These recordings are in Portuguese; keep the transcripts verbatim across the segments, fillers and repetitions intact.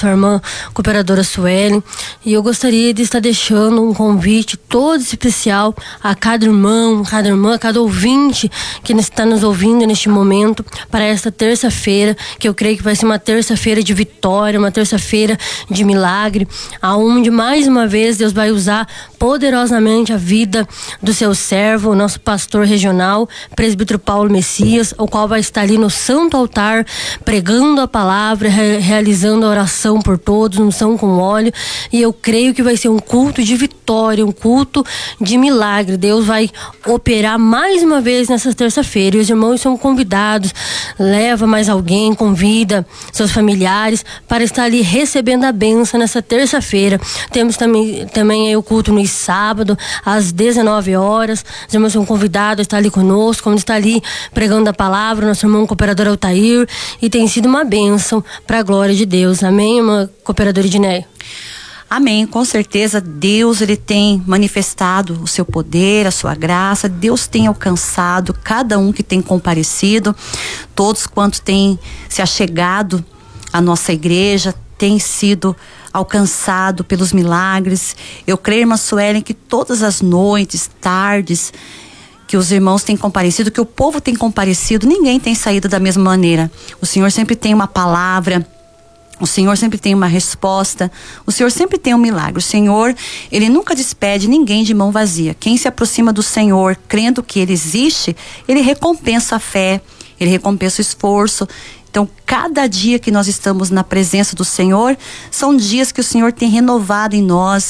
bênção à irmã cooperadora Suelen. E eu gostaria de estar deixando um convite todo especial a cada irmão, cada irmã, cada ouvinte que está nos ouvindo neste momento para esta terça-feira, que eu creio que vai ser uma terça-feira de vitória, uma terça-feira de milagre, aonde mais uma vez Deus vai usar poderosamente a vida do seu servo, o nosso pastor regional, presbítero Paulo Messias, o qual vai estar ali no santo altar pregando a palavra, re- realizando a oração por todos, unção com óleo, e eu creio que vai ser um culto de vitória, um culto de milagre. Deus vai operar mais uma vez nessa terça-feira, e os irmãos são convidados, leva mais alguém, convida seus familiares para estar ali recebendo a bênção nessa terça-feira. Temos também, também aí o culto no sábado, às dezenove horas, os irmãos são convidados a estar ali conosco, como está ali pregando a palavra, nosso irmão cooperador Altair, e tem sido uma bênção para a glória de Deus. Amém, irmã cooperadora Edneia? Amém, com certeza Deus ele tem manifestado o seu poder, a sua graça. Deus tem alcançado cada um que tem comparecido, todos quanto têm se achegado à nossa igreja, tem sido alcançado pelos milagres. Eu creio, irmã Suelen, que todas as noites, tardes que os irmãos têm comparecido, que o povo tem comparecido, ninguém tem saído da mesma maneira. O Senhor sempre tem uma palavra, o Senhor sempre tem uma resposta, o Senhor sempre tem um milagre. O Senhor, Ele nunca despede ninguém de mão vazia. Quem se aproxima do Senhor, crendo que Ele existe, Ele recompensa a fé, Ele recompensa o esforço. Então, cada dia que nós estamos na presença do Senhor, são dias que o Senhor tem renovado em nós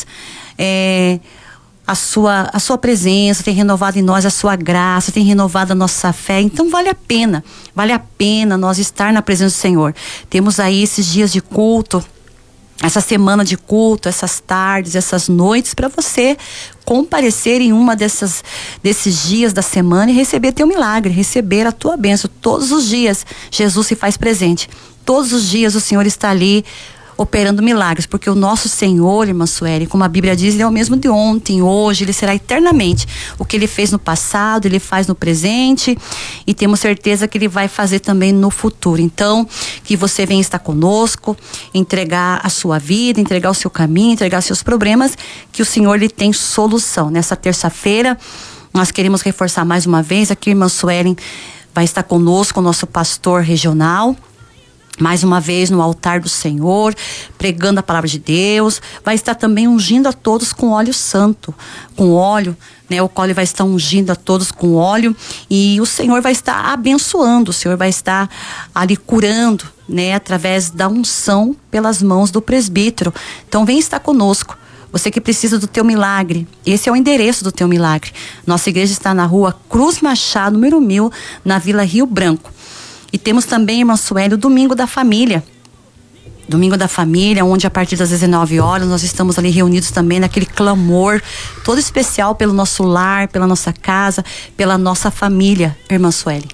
é, a, sua, a sua presença, tem renovado em nós a sua graça, tem renovado a nossa fé. Então, vale a pena, vale a pena nós estar na presença do Senhor. Temos aí esses dias de culto, essa semana de culto, essas tardes, essas noites, para você comparecer em uma dessas, desses dias da semana e receber teu milagre, receber a tua bênção. Todos os dias Jesus se faz presente, todos os dias o Senhor está ali operando milagres, porque o nosso Senhor, irmã Sueli, como a Bíblia diz, Ele é o mesmo de ontem, hoje, Ele será eternamente. O que Ele fez no passado, Ele faz no presente, e temos certeza que Ele vai fazer também no futuro. Então, que você venha estar conosco, entregar a sua vida, entregar o seu caminho, entregar os seus problemas, que o Senhor, Ele tem solução. Nessa terça-feira, nós queremos reforçar mais uma vez, aqui a irmã Sueli vai estar conosco, o nosso pastor regional, mais uma vez no altar do Senhor, pregando a palavra de Deus. Vai estar também ungindo a todos com óleo santo, com óleo, né? O qual Ele vai estar ungindo a todos com óleo, e o Senhor vai estar abençoando, o Senhor vai estar ali curando, né? Através da unção pelas mãos do presbítero. Então vem estar conosco. Você que precisa do teu milagre, esse é o endereço do teu milagre. Nossa igreja está na rua Cruz Machado, número mil, na Vila Rio Branco. E temos também, irmã Sueli, o Domingo da Família. Domingo da Família, onde a partir das dezenove horas nós estamos ali reunidos também naquele clamor todo especial pelo nosso lar, pela nossa casa, pela nossa família, irmã Sueli.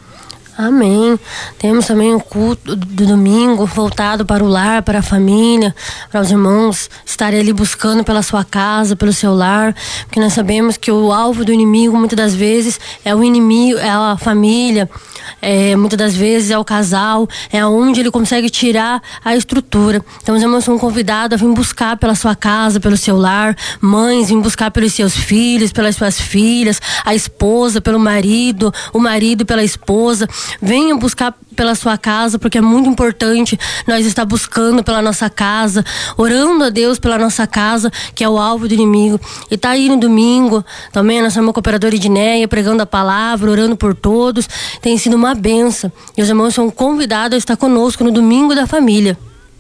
Amém. Temos também o culto do domingo voltado para o lar, para a família, para os irmãos estarem ali buscando pela sua casa, pelo seu lar, porque nós sabemos que o alvo do inimigo muitas das vezes é o inimigo, é a família, é, muitas das vezes é o casal, é onde ele consegue tirar a estrutura. Então os irmãos são convidados a vir buscar pela sua casa, pelo seu lar, mães vir buscar pelos seus filhos, pelas suas filhas, a esposa pelo marido, o marido pela esposa. Venha buscar pela sua casa, porque é muito importante nós estar buscando pela nossa casa, orando a Deus pela nossa casa, que é o alvo do inimigo. E tá aí no domingo também a nossa irmã cooperadora Edneia pregando a palavra, orando por todos. Tem sido uma bênção, e os irmãos são convidados a estar conosco no Domingo da Família.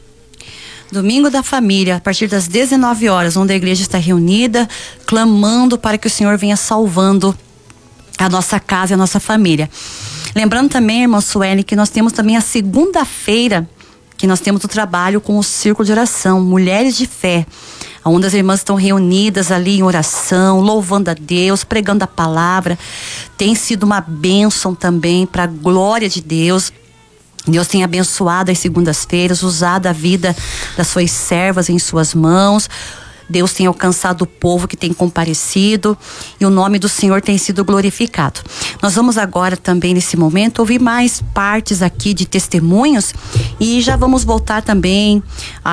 Domingo da Família, a partir das dezenove horas, onde a igreja está reunida, clamando para que o Senhor venha salvando a nossa casa e a nossa família. Lembrando também, irmã Sueli, que nós temos também a segunda-feira, que nós temos o trabalho com o Círculo de Oração, Mulheres de Fé, onde as irmãs estão reunidas ali em oração, louvando a Deus, pregando a palavra. Tem sido uma bênção também para a glória de Deus. Deus tem abençoado as segundas-feiras, usado a vida das suas servas em suas mãos. Deus tem alcançado o povo que tem comparecido, e o nome do Senhor tem sido glorificado. Nós vamos agora também nesse momento ouvir mais partes aqui de testemunhos, e já vamos voltar também a